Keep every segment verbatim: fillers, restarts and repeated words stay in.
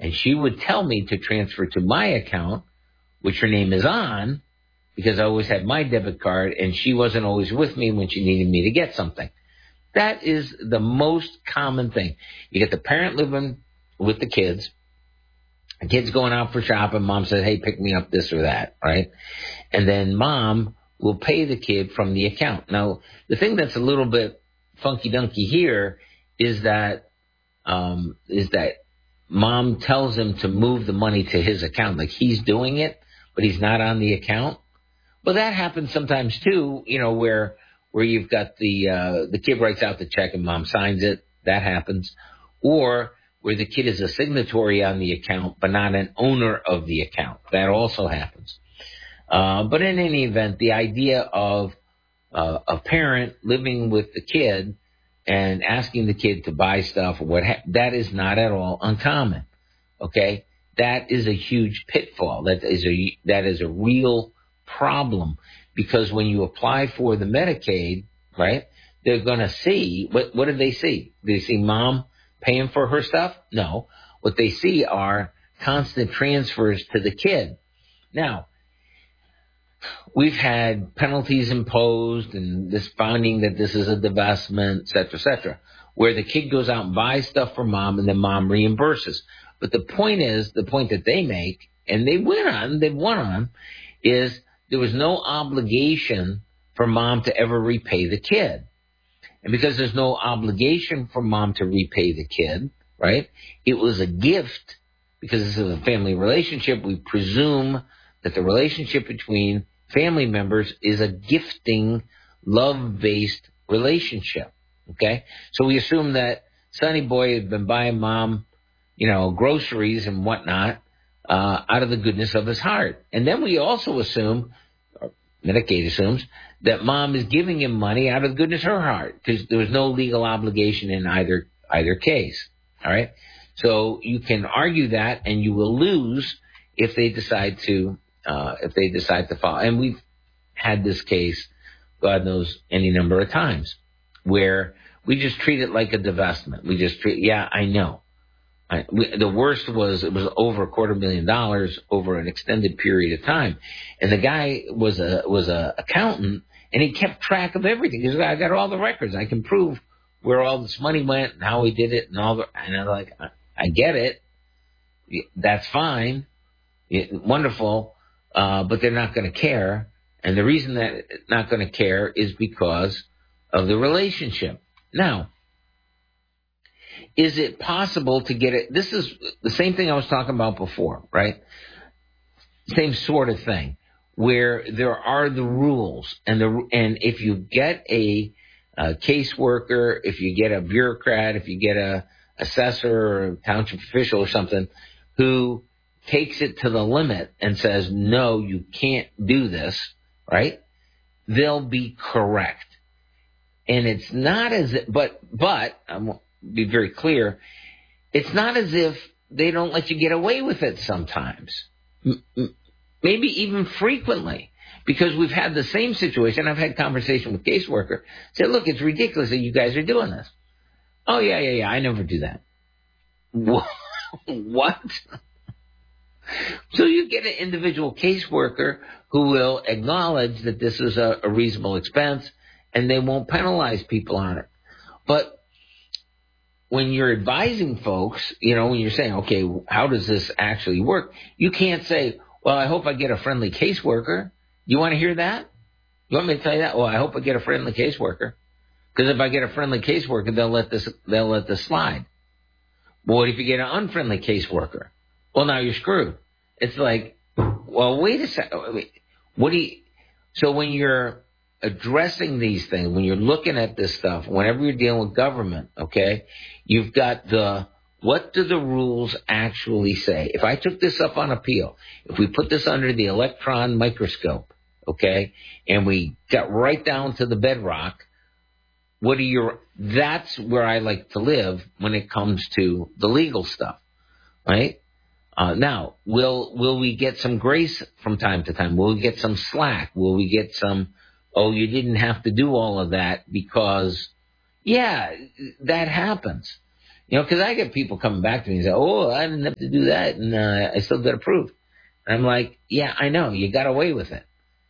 And she would tell me to transfer to my account, which her name is on, because I always had my debit card, and she wasn't always with me when she needed me to get something. That is the most common thing. You get the parent living with the kids. The kid's going out for shopping. Mom says, hey, pick me up this or that, right? And then mom will pay the kid from the account. Now, the thing that's a little bit funky-dunky here is that um, is that mom tells him to move the money to his account. Like he's doing it, but he's not on the account. Well, that happens sometimes, too, you know, where where you've got the uh, the kid writes out the check and mom signs it. That happens. Or where the kid is a signatory on the account, but not an owner of the account. That also happens. Uh, but in any event, the idea of uh, a parent living with the kid and asking the kid to buy stuff or what ha- that is not at all uncommon. Okay, that is a huge pitfall. That is a that is a real problem, because when you apply for the Medicaid, right, they're going to see what what do they see? Do they see mom paying for her stuff? No. What they see are constant transfers to the kid. Now, we've had penalties imposed and this finding that this is a divestment, et cetera, et cetera, where the kid goes out and buys stuff for mom and then mom reimburses. But the point is, the point that they make, and they win on, they've won on, is there was no obligation for mom to ever repay the kid. And because there's no obligation for mom to repay the kid, right, it was a gift. Because this is a family relationship, we presume that the relationship between family members is a gifting, love-based relationship, okay? So we assume that Sonny Boy had been buying mom, you know, groceries and whatnot uh, out of the goodness of his heart. And then we also assume, or Medicaid assumes, that mom is giving him money out of the goodness of her heart, because there was no legal obligation in either either case, all right? So you can argue that, and you will lose if they decide to uh, if they decide to follow. And we've had this case, God knows, any number of times, where we just treat it like a divestment. We just treat, yeah, I know. I, we, the worst was it was over a quarter million dollars over an extended period of time, and the guy was a was a accountant, and he kept track of everything. He said, I got all the records. I can prove where all this money went and how he did it and all the. And I'm like, I, I get it. That's fine. It, wonderful. Uh, but they're not going to care. And the reason that they're not going to care is because of the relationship. Now, is it possible to get it? This is the same thing I was talking about before, right? Same sort of thing, where there are the rules. And the and if you get a, a caseworker, if you get a bureaucrat, if you get a assessor or a township official or something who takes it to the limit and says, no, you can't do this, right? They'll be correct. And it's not as if, but, but, I'm be very clear, it's not as if they don't let you get away with it sometimes. M- m- maybe even frequently. Because we've had the same situation. I've had conversation with caseworker. Said, look, it's ridiculous that you guys are doing this. Oh, yeah, yeah, yeah, I never do that. What? So you get an individual caseworker who will acknowledge that this is a, a reasonable expense, and they won't penalize people on it. But when you're advising folks, you know, when you're saying, okay, how does this actually work? You can't say, well, I hope I get a friendly caseworker. You want to hear that? You want me to tell you that? Well, I hope I get a friendly caseworker. Because if I get a friendly caseworker, they'll let this they'll let this slide. But what if you get an unfriendly caseworker? Well, now you're screwed. It's like, well, wait a second. What do you? So when you're addressing these things, when you're looking at this stuff, whenever you're dealing with government, okay, you've got the what do the rules actually say? If I took this up on appeal, if we put this under the electron microscope, okay, and we got right down to the bedrock. What are your, that's where I like to live when it comes to the legal stuff, right? Uh, now, will, will we get some grace from time to time? Will we get some slack? Will we get some, oh, you didn't have to do all of that because, yeah, that happens. You know, because I get people coming back to me and say, oh, I didn't have to do that, and uh, I still got approved. And I'm like, yeah, I know, you got away with it.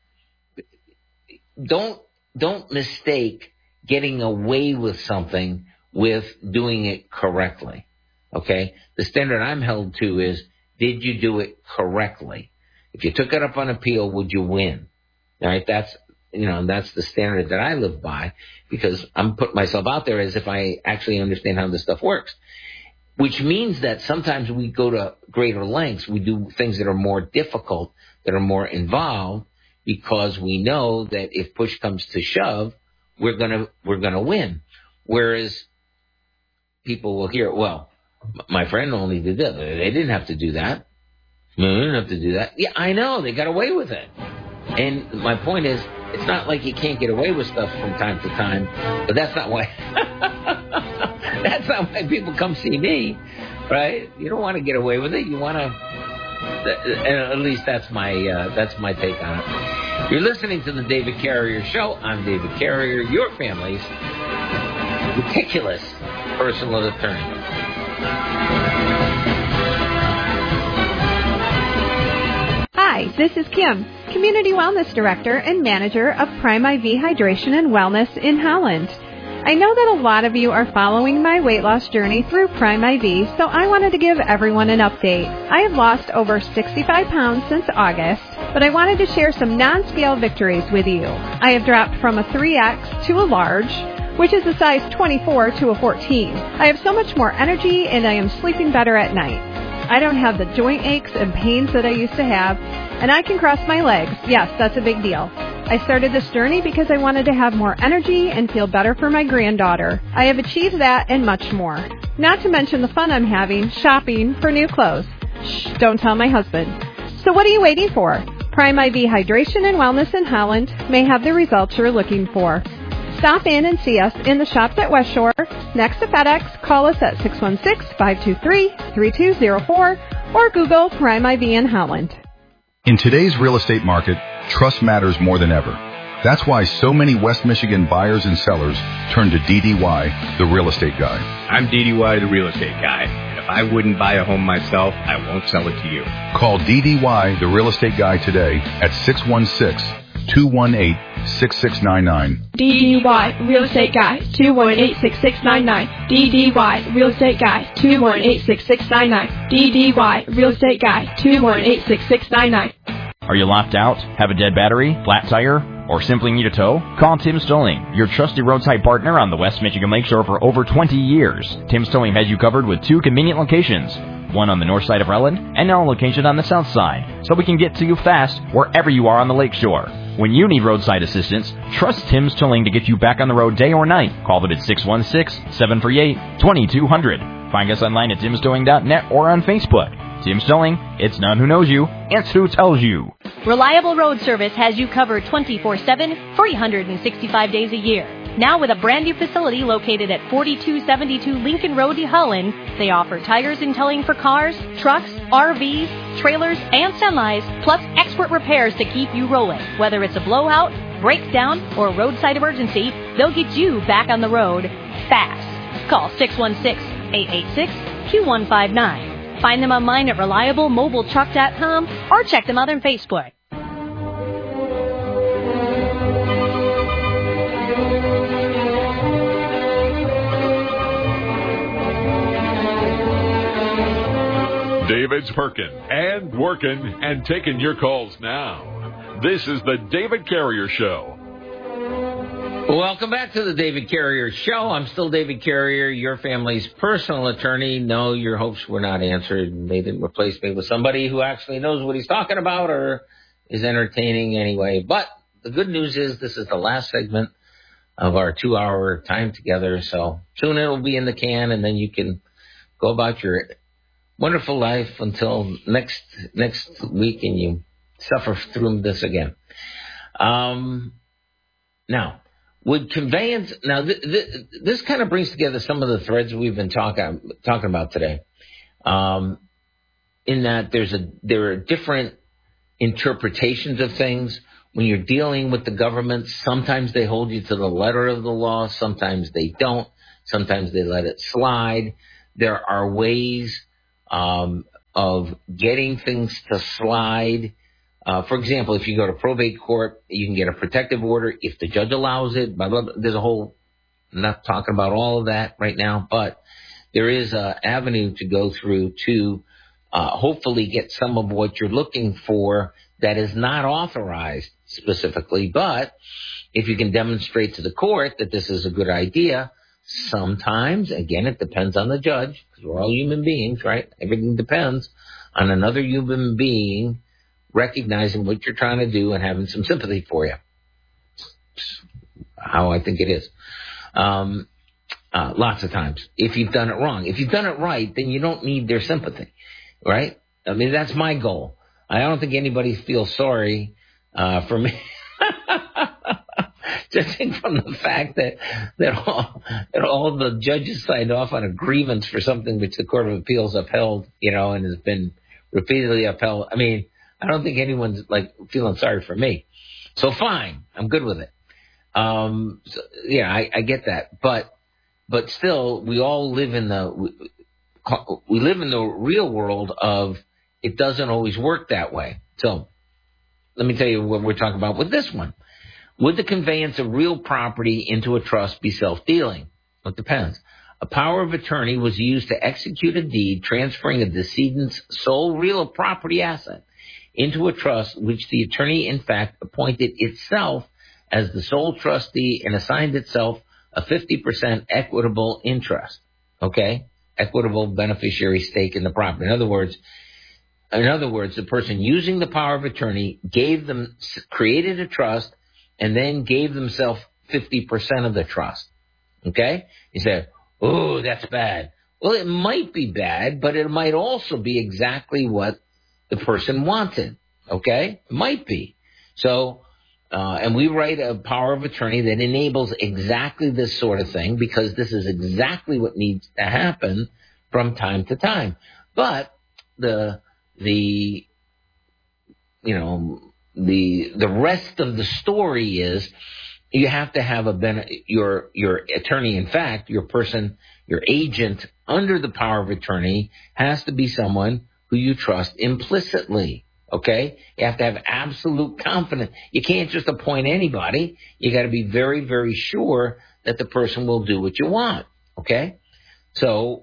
Don't don't mistake getting away with something with doing it correctly, okay? The standard I'm held to is, did you do it correctly? If you took it up on appeal, would you win? All right, that's, you know, that's the standard that I live by, because I'm putting myself out there as if I actually understand how this stuff works, which means that sometimes we go to greater lengths. We do things that are more difficult, that are more involved, because we know that if push comes to shove, we're gonna we're gonna win. Whereas people will hear, well, my friend only did that. They didn't have to do that. No, they didn't have to do that. Yeah, I know. They got away with it. And my point is, it's not like you can't get away with stuff from time to time, but that's not why. That's not why people come see me, right? You don't want to get away with it. You want to. At least that's my uh, that's my take on it. You're listening to the David Carrier Show. I'm David Carrier, your family's meticulous personal attorney. Hi, this is Kim, Community Wellness Director and Manager of Prime I V Hydration and Wellness in Holland. I know that a lot of you are following my weight loss journey through Prime I V, so I wanted to give everyone an update. I have lost over sixty-five pounds since August, but I wanted to share some non-scale victories with you. I have dropped from a three X to a large, which is a size twenty-four to a fourteen. I have so much more energy and I am sleeping better at night. I don't have the joint aches and pains that I used to have, and I can cross my legs. Yes, that's a big deal. I started this journey because I wanted to have more energy and feel better for my granddaughter. I have achieved that and much more. Not to mention the fun I'm having shopping for new clothes. Shh, don't tell my husband. So what are you waiting for? Prime I V Hydration and Wellness in Holland may have the results you're looking for. Stop in and see us in the shops at West Shore, next to FedEx. Call us at six one six, five two three, three two zero four or Google Prime I V in Holland. In today's real estate market, trust matters more than ever. That's why so many West Michigan buyers and sellers turn to D D Y, the real estate guy. I'm D D Y, the real estate guy. And if I wouldn't buy a home myself, I won't sell it to you. Call D D Y, the real estate guy today at six one six, two one eight, six six nine nine. D D Y, Real Estate Guy, two one eight, six six nine nine. D D Y, Real Estate Guy, two one eight, six six nine nine. D D Y, Real Estate Guy, two one eight, six six nine nine. Are you locked out, have a dead battery, flat tire, or simply need a tow? Call Tim's Towing, your trusted roadside partner on the West Michigan Lakeshore for over twenty years. Tim's Towing has you covered with two convenient locations, one on the north side of Relland and now a location on the south side, so we can get to you fast wherever you are on the lakeshore. When you need roadside assistance, trust Tim's Towing to get you back on the road day or night. Call them at six one six, seven three eight, two two zero zero. Find us online at tims towing dot net or on Facebook. Tim's Towing, it's not who knows you, it's who tells you. Reliable Road Service has you covered twenty-four seven, three hundred sixty-five days a year. Now with a brand new facility located at forty-two seventy-two Lincoln Road, Holland, they offer tires and towing for cars, trucks, R Vs, trailers, and semis, plus expert repairs to keep you rolling. Whether it's a blowout, breakdown, or roadside emergency, they'll get you back on the road fast. Call six one six, eight eight six, two one five nine. Find them online at reliable mobile truck dot com or check them out on Facebook. David's perking and working and taking your calls now. This is the David Carrier Show. Welcome back to the David Carrier Show. I'm still David Carrier, your family's personal attorney. No, your hopes were not answered. They didn't replace me with somebody who actually knows what he's talking about or is entertaining anyway. But the good news is this is the last segment of our two-hour time together. So soon it'll be in the can, and then you can go about your wonderful life until next next week, and you suffer through this again. Um, now, would conveyance now th- th- this kind of brings together some of the threads we've been talking talking about today. Um, in that there's a there are different interpretations of things when you're dealing with the government. Sometimes they hold you to the letter of the law. Sometimes they don't. Sometimes they let it slide. there are ways um, of getting things to slide. Uh, for example, if you go to probate court, you can get a protective order if the judge allows it. Blah, blah, blah. There's a whole, I'm not talking about all of that right now, but there is an avenue to go through to uh, hopefully get some of what you're looking for that is not authorized specifically. But if you can demonstrate to the court that this is a good idea, sometimes, again, it depends on the judge, because we're all human beings, right? Everything depends on another human being recognizing what you're trying to do and having some sympathy for you. How I think it is. Um, uh, lots of times, if you've done it wrong. If you've done it right, then you don't need their sympathy, right? I mean, that's my goal. I don't think anybody feels sorry uh, for me. Just think from the fact that that all, that all the judges signed off on a grievance for something which the Court of Appeals upheld, you know, and has been repeatedly upheld. I mean, I don't think anyone's like feeling sorry for me. So fine, I'm good with it. Um, so, yeah, I, I get that, but but still, we all live in the we, we live in the real world of it doesn't always work that way. So let me tell you what we're talking about with this one. Would the conveyance of real property into a trust be self-dealing? Well, it depends. A power of attorney was used to execute a deed transferring a decedent's sole real property asset into a trust which the attorney, in fact, appointed itself as the sole trustee and assigned itself a fifty percent equitable interest, okay? Equitable beneficiary stake in the property. In other words, in other words, the person using the power of attorney gave them, created a trust, and then gave themselves fifty percent of the trust, okay? You say, oh, that's bad. Well, it might be bad, but it might also be exactly what the person wanted, okay? It might be. So, uh, and we write a power of attorney that enables exactly this sort of thing because this is exactly what needs to happen from time to time. But the, the, you know, the, the rest of the story is you have to have a ben- your, your attorney, in fact, your person, your agent under the power of attorney has to be someone who you trust implicitly, okay? You have to have absolute confidence. You can't just appoint anybody. You got to be very, very sure that the person will do what you want, okay? So,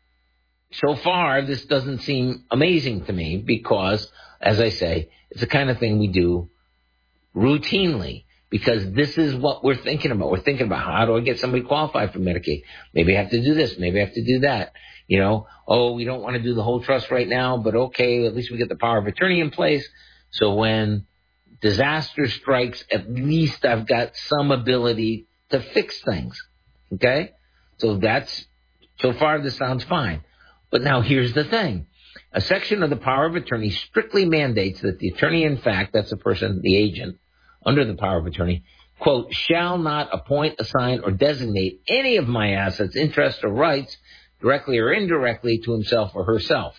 so far, this doesn't seem amazing to me because, as I say, it's the kind of thing we do routinely because this is what we're thinking about. We're thinking about how do I get somebody qualified for Medicaid? Maybe I have to do this. Maybe I have to do that. You know, oh, we don't want to do the whole trust right now, but okay, at least we get the power of attorney in place. So when disaster strikes, at least I've got some ability to fix things. Okay? So that's, so far this sounds fine. But now here's the thing. A section of the power of attorney strictly mandates that the attorney, in fact, that's the person, the agent, under the power of attorney, quote, shall not appoint, assign, or designate any of my assets, interests, or rights directly or indirectly to himself or herself.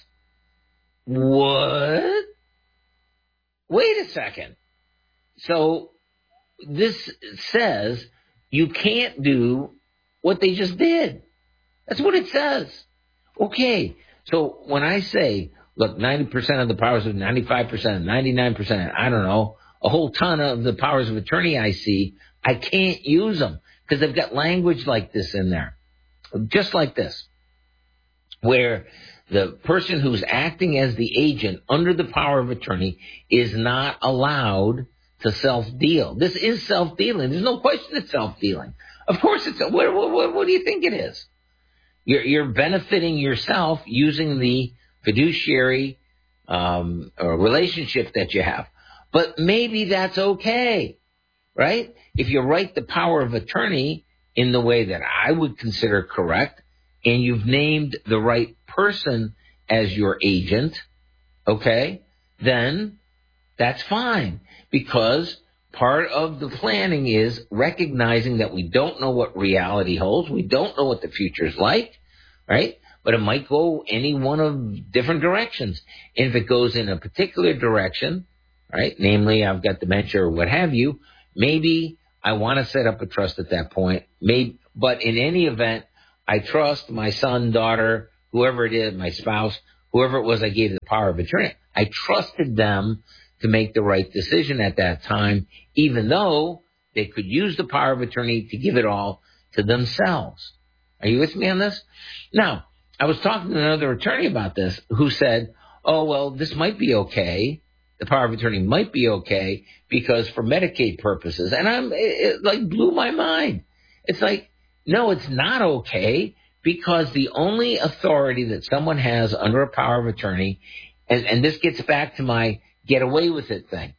What? Wait a second. So this says you can't do what they just did. That's what it says. Okay. So when I say, look, ninety percent of the powers of ninety-five percent, ninety-nine percent, I don't know, a whole ton of the powers of attorney I see, I can't use them because they've got language like this in there. Just like this, where the person who's acting as the agent under the power of attorney is not allowed to self-deal. This is self-dealing. There's no question it's self-dealing. Of course it's, what, what, what do you think it is? You're, you're benefiting yourself using the fiduciary um, or relationship that you have. But maybe that's okay, right? If you write the power of attorney in the way that I would consider correct, and you've named the right person as your agent, okay, then that's fine. Because part of the planning is recognizing that we don't know what reality holds. We don't know what the future is like, right? But it might go any one of different directions. And if it goes in a particular direction, right, namely I've got dementia or what have you, maybe I want to set up a trust at that point. Maybe, but in any event, I trust my son, daughter, whoever it is, my spouse, whoever it was I gave the power of attorney, I trusted them to make the right decision at that time, even though they could use the power of attorney to give it all to themselves. Are you with me on this? Now, I was talking to another attorney about this who said, oh, well, this might be okay. The power of attorney might be okay because for Medicaid purposes. And I'm, it, it like blew my mind. It's like, no, it's not okay because the only authority that someone has under a power of attorney, and, and this gets back to my get away with it thing.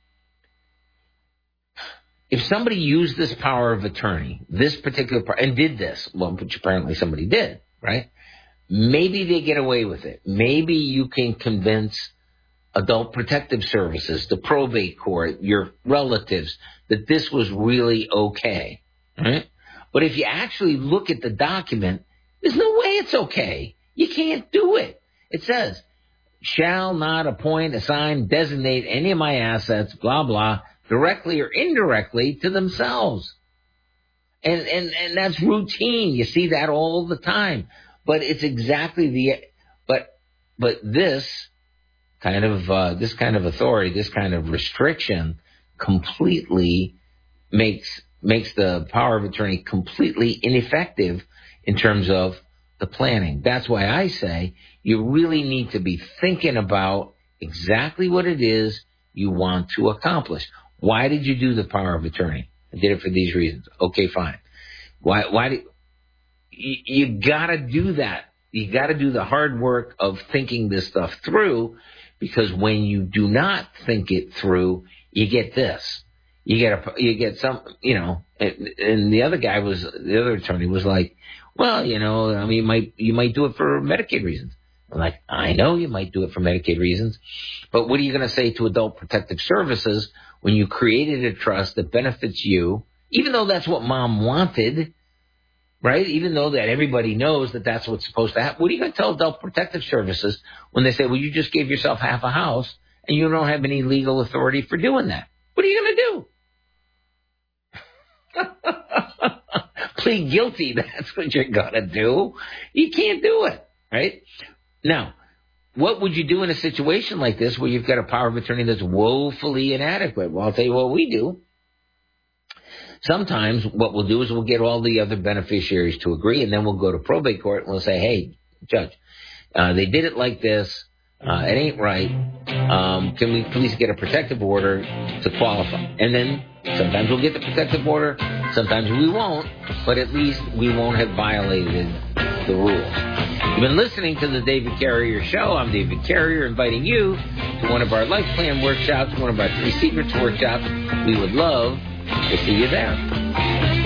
If somebody used this power of attorney, this particular part, and did this, well, which apparently somebody did, right? Maybe they get away with it. Maybe you can convince Adult Protective Services, the probate court, your relatives, that this was really okay, right? But if you actually look at the document, there's no way it's okay. You can't do it. It says, shall not appoint, assign, designate any of my assets, blah, blah, directly or indirectly to themselves. And, and, and that's routine. You see that all the time. But it's exactly the, but, but this kind of, uh, this kind of authority, this kind of restriction completely makes, makes the power of attorney completely ineffective in terms of the planning. That's why I say you really need to be thinking about exactly what it is you want to accomplish. Why did you do the power of attorney? I did it for these reasons. Okay, fine. Why, why did, you, you gotta do that. You gotta do the hard work of thinking this stuff through, because when you do not think it through, you get this. You get a, you get some, you know, and, and the other guy was, the other attorney was like, well, you know, I mean, you might, you might do it for Medicaid reasons. I'm like, I know you might do it for Medicaid reasons, but what are you going to say to Adult Protective Services when you created a trust that benefits you, even though that's what mom wanted, right? Even though that everybody knows that that's what's supposed to happen. What are you going to tell Adult Protective Services when they say, well, you just gave yourself half a house and you don't have any legal authority for doing that? What are you going to do? Plead guilty. That's what you're going to do. You can't do it, right? Now, what would you do in a situation like this where you've got a power of attorney that's woefully inadequate? Well, I'll tell you what we do. Sometimes what we'll do is we'll get all the other beneficiaries to agree, and then we'll go to probate court and we'll say, hey, judge, uh, they did it like this. Uh, it ain't right. Um, can we please get a protective order to qualify? And then sometimes we'll get the protective order, sometimes we won't, but at least we won't have violated the rules. You've been listening to the David Carrier Show. I'm David Carrier, inviting you to one of our life plan workshops, one of our three secrets workshops. We would love to see you there.